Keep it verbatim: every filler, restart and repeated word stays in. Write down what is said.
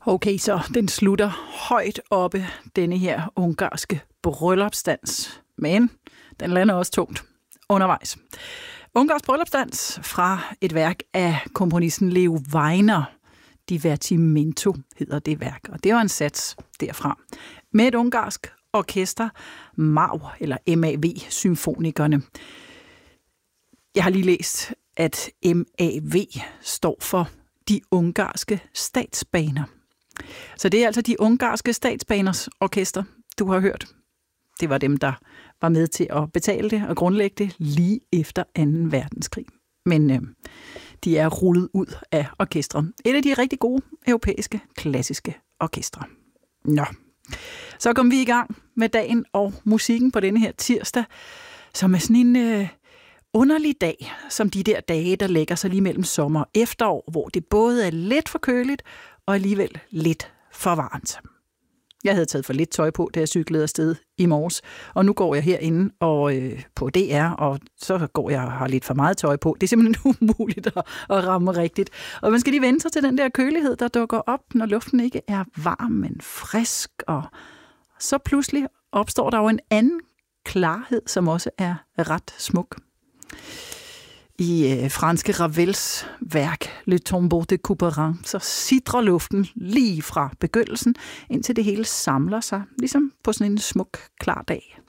Okay, så den slutter højt oppe, denne her ungarske bryllupsdans. Men den lander også tungt undervejs. Ungarsk bryllupsdans fra et værk af komponisten Leo Weiner. Divertimento hedder det værk, og det var en sats derfra. Med et ungarsk orkester, M A V, eller M A V-symfonikerne. Jeg har lige læst, at M A V står for de ungarske statsbaner. Så det er altså de ungarske statsbaners orkester, du har hørt. Det var dem, der var med til at betale det og grundlægge det lige efter anden verdenskrig. Men øh, de er rullet ud af orkestret. Et af de rigtig gode europæiske klassiske orkestre. Nå, så kom vi i gang med dagen og musikken på denne her tirsdag, som er sådan en øh, underlig dag, som de der dage, der lægger sig lige mellem sommer og efterår, hvor det både er lidt for køligt og alligevel lidt for varmt. Jeg havde taget for lidt tøj på, da jeg cyklede afsted i morges, og nu går jeg herinde og, øh, på D R, og så går jeg og har lidt for meget tøj på. Det er simpelthen umuligt at, at ramme rigtigt. Og man skal lige vente sig til den der kølighed, der dukker op, når luften ikke er varm, men frisk. Og så pludselig opstår der jo en anden klarhed, som også er ret smuk. I øh, franske Ravels værk Le Tombeau de Couperin, så sidrer luften lige fra begyndelsen, indtil det hele samler sig, ligesom på sådan en smuk, klar dag.